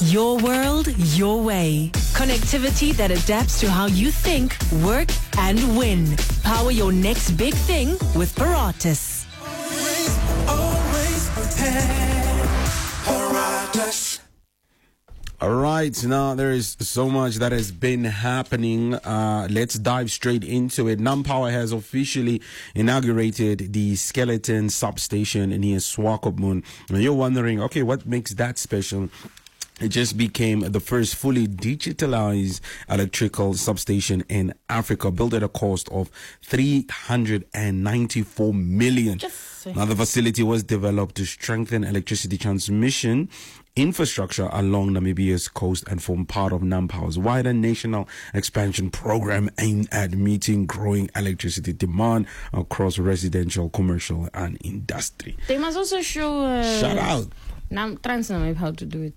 Your world, your way. Connectivity that adapts to how you think, work, and win. Power your next big thing with Paratus. Always prepared. Paratus. All right, now there is so much that has been happening. Let's dive straight into it. NamPower has officially inaugurated the Skeleton substation near Swakopmund. And you're wondering, okay, what makes that special? It just became the first fully digitalized electrical substation in Africa, built at a cost of 394 million. Now, the facility was developed to strengthen electricity transmission infrastructure along Namibia's coast and form part of NamPower's wider national expansion program aimed at meeting growing electricity demand across residential, commercial, and industry. They must also show Shout out. Transnamib how to do it.